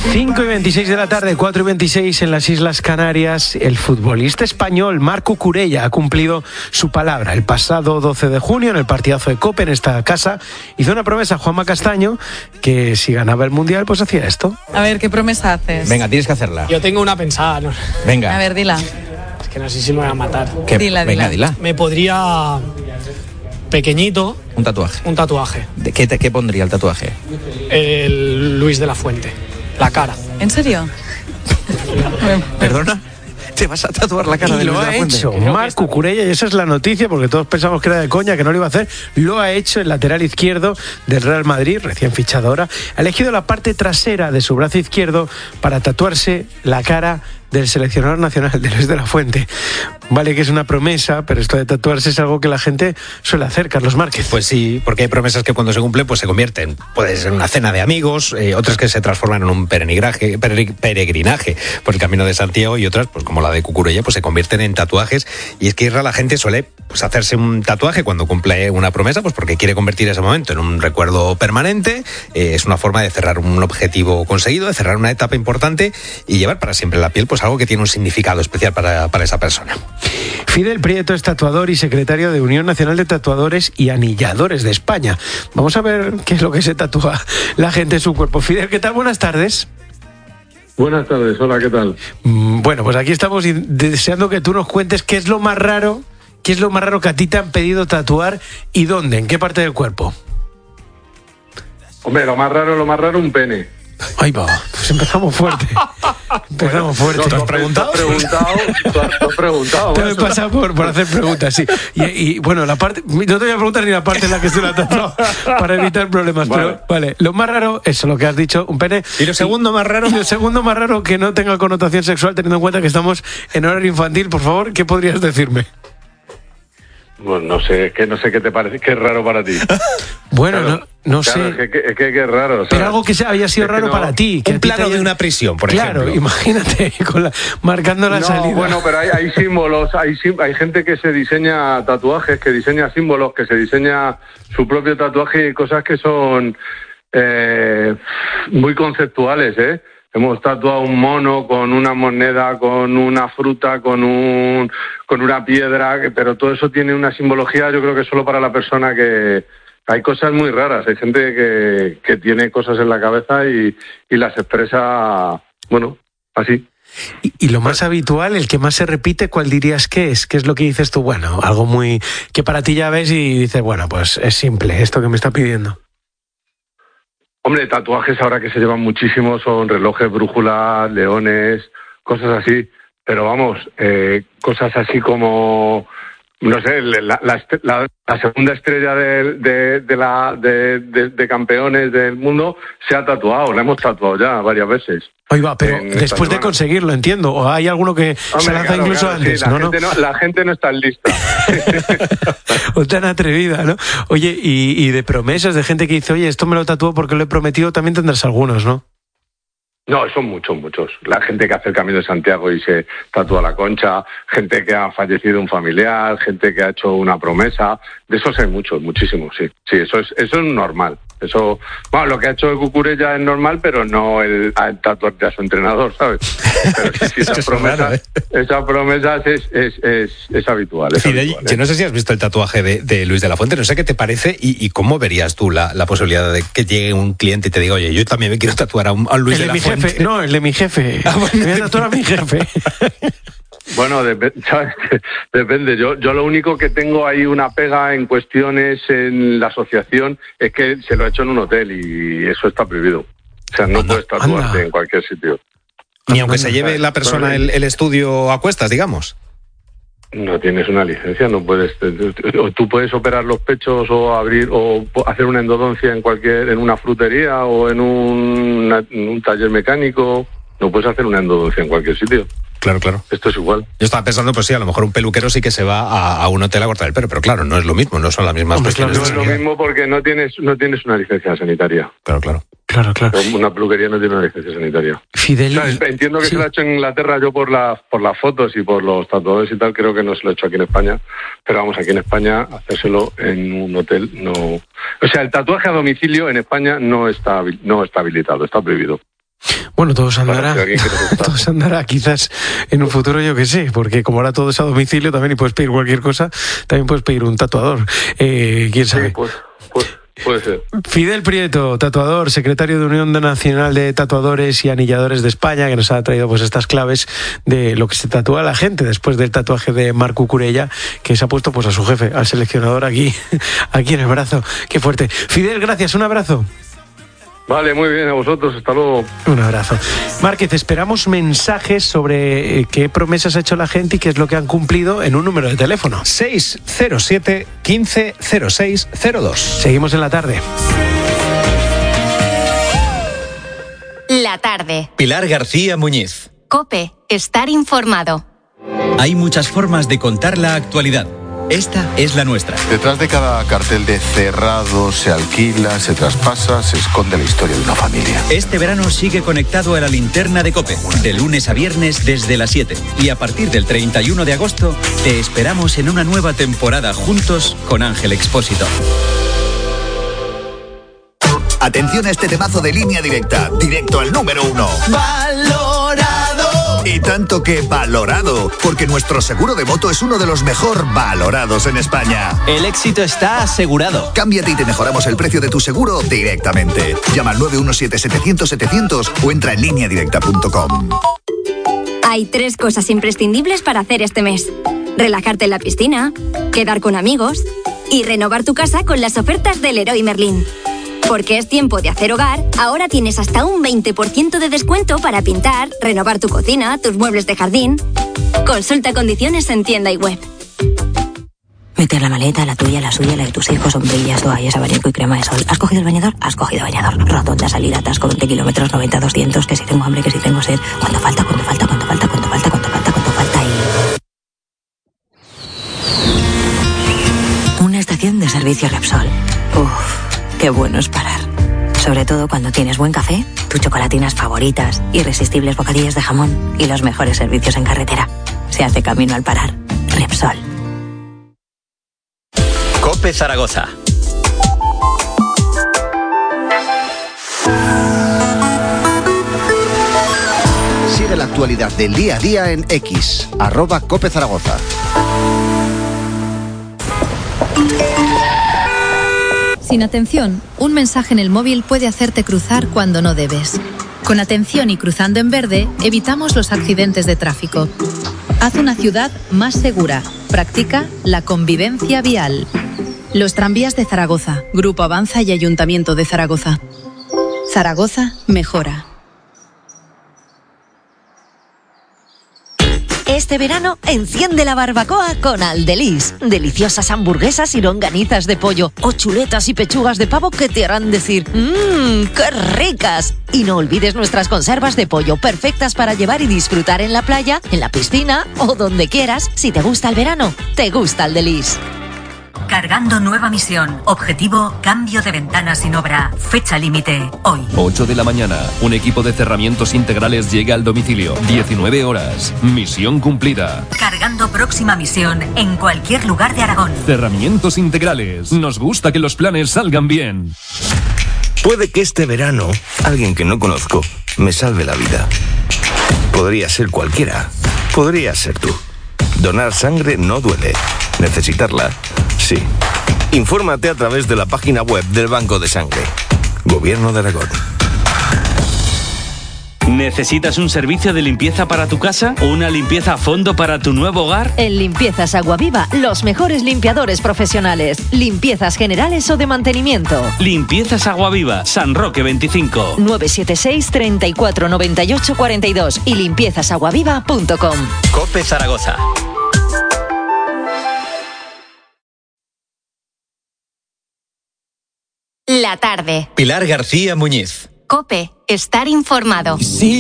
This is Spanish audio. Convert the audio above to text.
5:26 de la tarde, 4:26 en las Islas Canarias. El futbolista español Marc Cucurella ha cumplido su palabra. El pasado 12 de junio, en el partidazo de COPE en esta casa, hizo una promesa a Juanma Castaño que si ganaba el Mundial, pues hacía esto. A ver, ¿qué promesa haces? Venga, tienes que hacerla. Yo tengo una pensada, ¿no? Venga. A ver, dila. Es que no sé si me voy a matar. ¿Qué? Dila. Venga, dila. Me podría... pequeñito... Un tatuaje. Un tatuaje. ¿De qué pondría el tatuaje? El Luis de la Fuente. La cara. ¿En serio? ¿Perdona? ¿Te vas a tatuar la cara de lo Luis de ha la Fuente? hecho Marc Cucurella, y esa es la noticia, porque todos pensamos que era de coña, que no lo iba a hacer. Lo ha hecho el lateral izquierdo del Real Madrid, recién fichado ahora. Ha elegido la parte trasera de su brazo izquierdo para tatuarse la cara del seleccionador nacional, de Luis de la Fuente. Vale que es una promesa, pero esto de tatuarse es algo que la gente suele hacer, Carlos Márquez. Pues sí, porque hay promesas que cuando se cumplen pues se convierten, puede ser una cena de amigos, otras que se transforman en un peregrinaje por el Camino de Santiago, y otras, pues como la de Cucurella, pues se convierten en tatuajes. Y es que la gente suele pues hacerse un tatuaje cuando cumple una promesa, pues porque quiere convertir ese momento en un recuerdo permanente. Es una forma de cerrar un objetivo conseguido, de cerrar una etapa importante y llevar para siempre en la piel pues algo que tiene un significado especial para esa persona. Fidel Prieto es tatuador y secretario de Unión Nacional de Tatuadores y Anilladores de España. Vamos a ver qué es lo que se tatúa la gente en su cuerpo. Fidel, ¿qué tal? Buenas tardes. Buenas tardes, hola, ¿qué tal? Bueno, pues aquí estamos deseando que tú nos cuentes qué es lo más raro que a ti te han pedido tatuar y dónde, en qué parte del cuerpo. Hombre, lo más raro, un pene. Ahí va, pues empezamos fuerte. ¿Te has preguntado? ¿Te has preguntado? Te he pasado por hacer preguntas, sí. Y bueno, la parte, no te voy a preguntar ni la parte en la que se la tatuado para evitar problemas, vale. Pero vale, lo más raro, eso, lo que has dicho, un pene. ¿Y lo segundo más raro? Y lo segundo más raro, que no tenga connotación sexual, teniendo en cuenta que estamos en horario infantil. Por favor, ¿qué podrías decirme? Bueno, no sé qué te parece, qué es raro para ti. Bueno, claro, no claro, sé. Es que es raro, ¿sabes? Pero algo que haya sido raro para ti. Que un plano de una prisión, por ejemplo. Claro, imagínate, marcando la salida. Bueno, pero hay símbolos, hay gente que se diseña tatuajes, que diseña símbolos, que se diseña su propio tatuaje y cosas que son muy conceptuales, ¿eh? Hemos tatuado un mono con una moneda, con una fruta, con una piedra, pero todo eso tiene una simbología, yo creo que solo para la persona que... Hay cosas muy raras, hay gente que tiene cosas en la cabeza y las expresa, bueno, así. Y lo más habitual, el que más se repite, ¿cuál dirías que es? ¿Qué es lo que dices tú? Bueno, algo muy... que para ti ya ves y dices, bueno, pues es simple esto que me está pidiendo. Hombre, tatuajes ahora que se llevan muchísimo son relojes, brújulas, leones, cosas así. Pero vamos, cosas así como, no sé, la segunda estrella de campeones del mundo se ha tatuado, la hemos tatuado ya varias veces. Ahí va, pero después de conseguirlo, entiendo. ¿O hay alguno que se lanza incluso antes? Sí, la gente no está lista. O tan atrevida, ¿no? Oye, y de promesas, de gente que dice, oye, esto me lo tatúo porque lo he prometido, también tendrás algunos, ¿no? No, son muchos. La gente que hace el Camino de Santiago y se tatúa la concha, gente que ha fallecido un familiar, gente que ha hecho una promesa, de esos hay muchísimos, sí. Sí, eso es normal. Eso, bueno, lo que ha hecho el Cucurella es normal, pero no el tatuarte a su entrenador, ¿sabes? Pero sí, esas promesas es habitual. Fidel, yo no sé si has visto el tatuaje de Luis de la Fuente, no sé qué te parece y cómo verías tú la posibilidad de que llegue un cliente y te diga, oye, yo también me quiero tatuar a Luis de la Fuente. No, el de mi jefe. Me voy a tatuar a mi jefe. Bueno, ¿sabes? Depende. Yo lo único que tengo ahí una pega en cuestiones en la asociación es que se lo he hecho en un hotel y eso está prohibido. O sea, no puedes tatuarte en cualquier sitio. Ni aunque se lleve la persona el estudio a cuestas, digamos. No tienes una licencia, no puedes. O tú puedes operar los pechos o abrir o hacer una endodoncia en una frutería o en un taller mecánico. No puedes hacer una endodoncia en cualquier sitio. Claro. Esto es igual. Yo estaba pensando, pues sí, a lo mejor un peluquero sí que se va a un hotel a cortar el pelo, pero claro, no es lo mismo, no son las mismas cuestiones. No es lo mismo porque no tienes una licencia sanitaria. Claro. Una peluquería no tiene una licencia sanitaria. Fidel. O sea, entiendo que se lo ha hecho en Inglaterra, yo por las fotos y por los tatuadores y tal, creo que no se lo ha hecho aquí en España. Pero vamos, aquí en España, hacérselo en un hotel no... O sea, el tatuaje a domicilio en España no está habilitado, está prohibido. Bueno, todo se andará, Para si alguien quiere gustar. todo se andará quizás en un futuro, yo que sé, porque como ahora todo es a domicilio también y puedes pedir cualquier cosa, también puedes pedir un tatuador. ¿Quién sabe? Sí, pues, puede ser. Fidel Prieto, tatuador, secretario de Unión Nacional de Tatuadores y Anilladores de España, que nos ha traído pues estas claves de lo que se tatúa la gente después del tatuaje de Marc Cucurella, que se ha puesto pues a su jefe, al seleccionador aquí en el brazo. Qué fuerte. Fidel, gracias, un abrazo. Vale, muy bien, a vosotros, hasta luego. Un abrazo. Márquez, esperamos mensajes sobre qué promesas ha hecho la gente y qué es lo que han cumplido en un número de teléfono. 607 15 06 02. Seguimos en la tarde. La tarde. Pilar García Muñiz. COPE. Estar informado. Hay muchas formas de contar la actualidad. Esta es la nuestra. Detrás de cada cartel de cerrado, se alquila, se traspasa, se esconde la historia de una familia. Este verano sigue conectado a la linterna de COPE, de lunes a viernes desde las 7. Y a partir del 31 de agosto, te esperamos en una nueva temporada juntos con Ángel Expósito. Atención a este temazo de Línea Directa, directo al número 1. ¡Valorado! Y tanto que valorado, porque nuestro seguro de moto es uno de los mejor valorados en España. El éxito está asegurado. Cámbiate y te mejoramos el precio de tu seguro directamente. Llama al 917-700-700 o entra en lineadirecta.com. Hay 3 cosas imprescindibles para hacer este mes: relajarte en la piscina, quedar con amigos y renovar tu casa con las ofertas del Leroy Merlin. Porque es tiempo de hacer hogar, ahora tienes hasta un 20% de descuento para pintar, renovar tu cocina, tus muebles de jardín. Consulta condiciones en tienda y web. Meter la maleta, la tuya, la suya, la de tus hijos, sombrillas, toallas, abanico y crema de sol. ¿Has cogido el bañador? Has cogido bañador. Rotonda, salida, atasco, 20 kilómetros, 90, 200, que si tengo hambre, que si tengo sed. ¿Cuánto falta? ¿Cuánto falta? ¿Cuánto falta? ¿Cuánto falta? ¿Cuánto falta? ¿Cuánto falta? Y... una estación de servicio Repsol. Uff. Qué bueno es parar. Sobre todo cuando tienes buen café, tus chocolatinas favoritas, irresistibles bocadillos de jamón y los mejores servicios en carretera. Se hace camino al parar. Repsol. COPE Zaragoza. Sigue la actualidad del día a día en X, @COPE Zaragoza. Sin atención, un mensaje en el móvil puede hacerte cruzar cuando no debes. Con atención y cruzando en verde, evitamos los accidentes de tráfico. Haz una ciudad más segura. Practica la convivencia vial. Los tranvías de Zaragoza, Grupo Avanza y Ayuntamiento de Zaragoza. Zaragoza mejora. Este verano, enciende la barbacoa con Aldelis. Deliciosas hamburguesas y longanizas de pollo o chuletas y pechugas de pavo que te harán decir ¡qué ricas! Y no olvides nuestras conservas de pollo, perfectas para llevar y disfrutar en la playa, en la piscina o donde quieras. Si te gusta el verano, te gusta Aldelis. Cargando nueva misión. Objetivo, cambio de ventanas sin obra. Fecha límite, hoy. 8 de la mañana. Un equipo de cerramientos integrales llega al domicilio. 19 horas. Misión cumplida. Cargando próxima misión en cualquier lugar de Aragón. Cerramientos integrales. Nos gusta que los planes salgan bien. Puede que este verano alguien que no conozco me salve la vida. Podría ser cualquiera. Podría ser tú. Donar sangre no duele. Necesitarla, sí. Infórmate a través de la página web del Banco de Sangre. Gobierno de Aragón. ¿Necesitas un servicio de limpieza para tu casa? ¿Una limpieza a fondo para tu nuevo hogar? En Limpiezas Aguaviva, los mejores limpiadores profesionales. Limpiezas generales o de mantenimiento. Limpiezas Aguaviva, San Roque 25. 976 34 98 42 y limpiezasaguaviva.com. COPE Zaragoza. La tarde. Pilar García Muñiz. COPE. Estar informado.